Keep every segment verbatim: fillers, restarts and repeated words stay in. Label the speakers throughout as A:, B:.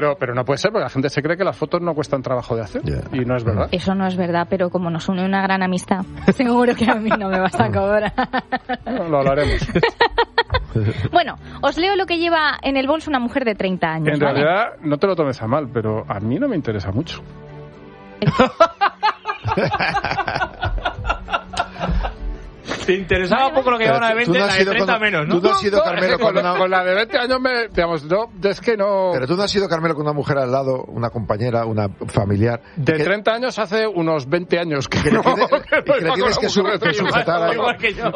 A: Pero, pero no puede ser, porque la gente se cree que las fotos no cuestan trabajo de hacer. Yeah. Y no es verdad.
B: Eso no es verdad, pero como nos une una gran amistad, seguro que a mí no me vas a cobrar.
A: No, lo hablaremos.
B: Bueno, os leo lo que lleva en el bolso una mujer de treinta años.
A: En
B: ¿vale?
A: realidad, no te lo tomes a mal, pero a mí no me interesa mucho.
C: Te interesaba vale, poco lo que lleva una de veinte, la de treinta con, menos, ¿no?
D: Tú no has sido, Carmelo,
A: con, una, con la de veinte años, me, digamos, no, es que no...
D: Pero tú no has sido, Carmelo, con una mujer al lado, una compañera, una familiar...
A: De
D: que,
A: treinta años hace unos veinte años que,
D: que
A: no...
D: Le tiene, que, que, que le tienes que, su, que sujetar...
C: Igual que yo.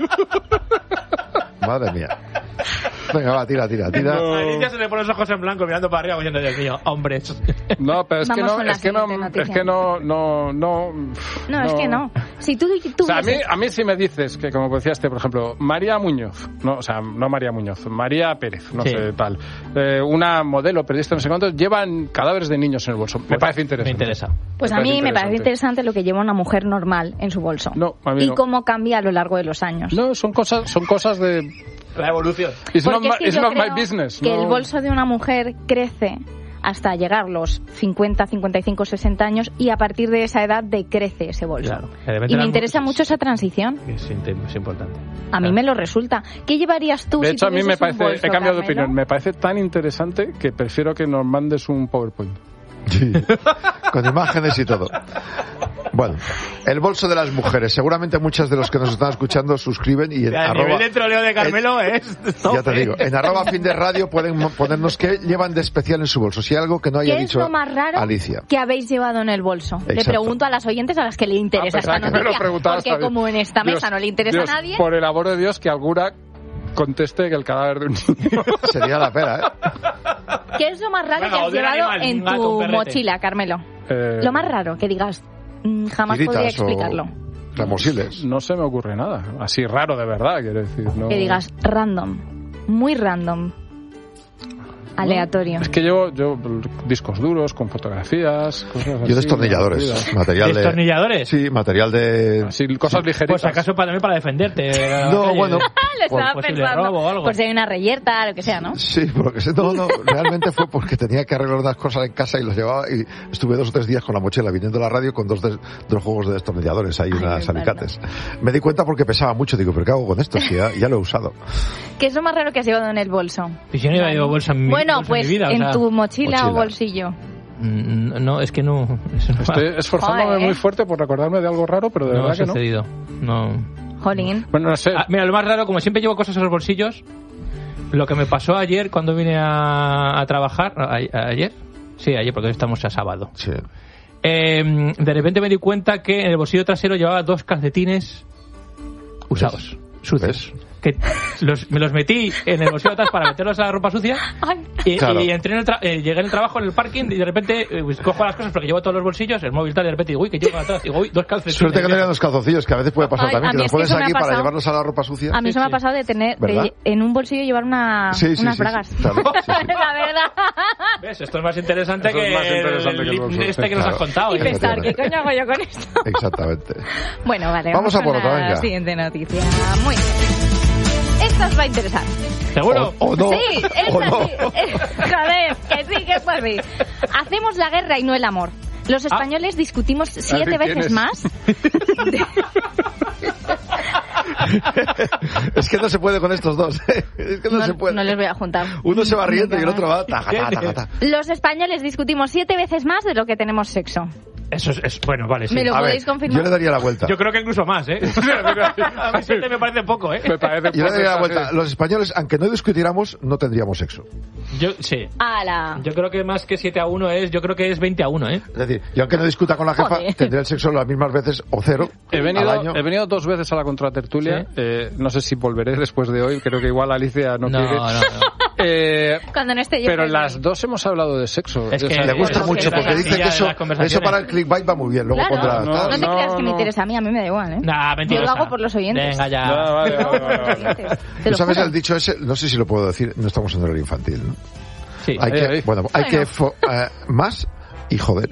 D: Madre mía. Venga, va, tira, tira, tira.
C: No. A Alicia se le pone los ojos en blanco mirando para arriba diciendo, Dios mío, hombres.
A: No, pero es
B: Vamos
A: que no, es que no, es que no, no, no,
B: no, no, es que no. Si tú, tú
A: o sea, a mí, a mí si me dices que, como decías, por ejemplo, María Muñoz, no, o sea, no María Muñoz, María Pérez, no sí. sé, tal, eh, una modelo, periodista, no sé cuántos, llevan cadáveres de niños en el bolso. Me pues parece interesante.
C: Me interesa.
B: Pues
A: me
B: a mí
A: parece
B: me parece interesante lo que lleva una mujer normal en su bolso.
A: No, a mí
B: y
A: no.
B: cómo cambia a lo largo de los años.
A: No, son cosas, son cosas de...
C: La evolución.
A: It's not,
B: es
A: my,
B: que
A: it's
B: yo
A: not
B: creo
A: my business.
B: Que
A: no.
B: el bolso de una mujer crece hasta llegar los cincuenta, cincuenta y cinco, sesenta años y a partir de esa edad decrece ese bolso. Claro. Y me interesa mucho esa transición.
C: Es, es importante.
B: A mí me lo resulta. ¿Qué llevarías tú?
A: De
B: si
A: hecho, a mí me parece,
B: bolso,
A: he cambiado
B: Carmelo?
A: de opinión, me parece tan interesante que prefiero que nos mandes un PowerPoint.
D: Sí, con imágenes y todo. Bueno, el bolso de las mujeres. Seguramente muchos de los que nos están escuchando suscriben y en
C: a
D: arroba,
C: nivel de troleo de Carmelo
D: en,
C: es
D: ya te digo, en arroba fin de radio pueden ponernos qué llevan de especial en su bolso. Si hay algo que no haya
B: ¿Qué
D: dicho
B: es lo más raro
D: Alicia
B: que habéis llevado en el bolso?
D: Exacto.
B: Le pregunto a las oyentes a las que le interesa esta noticia, porque como en esta mesa
A: Dios,
B: no le interesa
A: Dios,
B: a nadie.
A: Por el amor de Dios, que alguna conteste que el cadáver de un niño
D: sería la pena, ¿eh?
B: ¿Qué es lo más raro
C: Venga,
B: que has llevado
C: animal,
B: en tu mochila, Carmelo?
A: Eh...
B: Lo más raro que digas, mmm, jamás podría explicarlo.
D: Remosiles.
A: No se me ocurre nada. Así raro de verdad, quiero decir. No...
B: Que digas random, muy random. Aleatorio.
A: Es que llevo yo discos duros con fotografías, cosas así.
D: Yo destornilladores, material de...
C: ¿Destornilladores?
D: Sí, material de...
A: Así, cosas ligeritas.
C: Pues acaso para, también para defenderte.
D: No, bueno...
B: Lo estaba
C: por
B: pensando.
C: Robo o algo.
B: Por si hay una reyerta, lo que sea, ¿no?
D: Sí, porque no, no, realmente fue porque tenía que arreglar unas cosas en casa y los llevaba y estuve dos o tres días con la mochila viniendo a la radio con dos, de, dos juegos de destornilladores, ahí unas alicates. Me di cuenta porque pesaba mucho, digo, ¿pero qué hago con esto? Si ya, ya lo he usado.
B: ¿Qué es lo más raro que has llevado en el bolso?
C: Y si no iba a llevar bolsa en mi,
B: bueno,
C: bolsa
B: pues
C: en, mi vida,
B: en
C: o sea,
B: tu mochila, mochila o bolsillo.
C: No, es que no... no
A: Estoy esforzándome
B: Joder.
A: muy fuerte por recordarme de algo raro, pero de
C: no
A: verdad
C: ha
A: que
C: sucedido. no. no.
B: Jolín.
A: Bueno, no sé.
C: Ah, mira, lo más raro, como siempre llevo cosas en los bolsillos, lo que me pasó ayer cuando vine a, a trabajar, a, a, ayer, sí, ayer, porque hoy estamos a sábado.
D: Sí.
C: Eh, de repente me di cuenta que en el bolsillo trasero llevaba dos calcetines usados,
D: ¿Ves?
C: sucios.
D: ¿Ves?
C: Que los, me los metí en el bolsillo de atrás para meterlos a la ropa sucia y,
D: claro.
C: y entré en el tra- eh, llegué en el trabajo en el parking y de repente eh, pues, cojo las cosas porque llevo todos los bolsillos, el móvil tal, y de repente digo, uy, que llevo atrás, digo, uy, dos calcetines.
D: Suerte que no eran los calzoncillos, que a veces puede pasar
B: Ay,
D: también, que los
B: es
D: pones
B: que
D: aquí para
B: pasado.
D: llevarlos a la ropa sucia.
B: A mí
C: sí,
B: se me
C: sí.
B: ha pasado de tener de, en un bolsillo llevar una,
D: sí, sí,
B: unas
D: sí,
B: bragas.
D: Sí, claro, sí, sí.
B: La verdad.
C: ¿Ves? Esto es más interesante
A: Esto
C: que
A: es más interesante
C: el,
A: que el bolso,
C: este
A: sí,
C: que nos
D: claro.
C: has contado.
B: Y
C: ¿eh?
B: pensar, ¿qué coño hago yo con esto?
D: Exactamente.
B: Bueno, vale.
D: Vamos a por
B: con
D: otra,
B: la
D: venga.
B: siguiente noticia. Muy bien. Esta os va a interesar.
C: ¿Seguro?
D: O, o no.
B: Sí, esta
D: o no.
B: sí. Eh, Joder, que sí, que pues sí. Hacemos la guerra y no el amor. Los españoles
C: ah.
B: discutimos siete veces
A: ¿Tienes?
B: más. De...
D: Es que no se puede con estos dos. Es que no,
B: no,
D: se puede.
B: no les voy a juntar.
D: Uno se va riendo
B: Nunca
D: y el otro
B: más.
D: va taja, taja, taja, taja.
B: Los españoles discutimos siete veces más de lo que tenemos sexo.
C: Eso es, es- bueno, vale, sí.
B: ¿Me lo
D: A ver,
B: podéis confirmar?
D: yo le daría la vuelta.
C: Yo creo que incluso más, ¿eh? A mí siete me parece poco, ¿eh?
A: Me parece
D: Yo le daría la
A: poco,
D: vuelta.
A: sí.
D: Los españoles, aunque no discutiéramos, no tendríamos sexo.
C: Yo, sí.
B: ¡Hala!
C: Yo creo que más que siete a uno es, yo creo que es veinte a uno, ¿eh?
D: Es decir, yo aunque no discuta con la jefa,
B: Joder.
D: tendré el sexo las mismas veces o cero
A: He venido,
D: al año.
A: he venido dos veces a la contratertulia.
C: ¿Sí?
A: Eh, no sé si volveré después de hoy. Creo que igual Alicia no,
C: No,
A: quiere.
C: no, no.
A: Eh,
B: Cuando no esté yo.
A: pero
B: pues,
A: las dos hemos hablado de sexo.
C: Es que
A: O sea,
D: Le gusta
B: es que
D: mucho
B: es
D: porque
B: la
D: dice que
C: silla
D: eso,
C: de las conversaciones.
D: eso para el clickbait va muy bien. Luego
B: Claro.
D: pondrá...
A: No,
B: No te
A: no,
B: creas que me
A: no.
B: interesa a mí, a mí me da igual, ¿eh?
C: Nah,
B: Yo
C: mentirosa.
B: lo hago por los oyentes.
C: Venga ya.
A: No, vale,
B: Yo lo
A: vale,
B: hago por
A: vale,
B: los
A: vale.
B: oyentes. Te
D: ¿Tú
B: lo
D: sabes
B: juro.
D: el dicho ese? No sé si lo puedo decir, no estamos en horario infantil, ¿no?
C: Sí.
D: Hay
A: Ahí,
D: que,
A: ahí.
D: bueno, hay
B: Bueno.
D: que fo- eh, más y joder.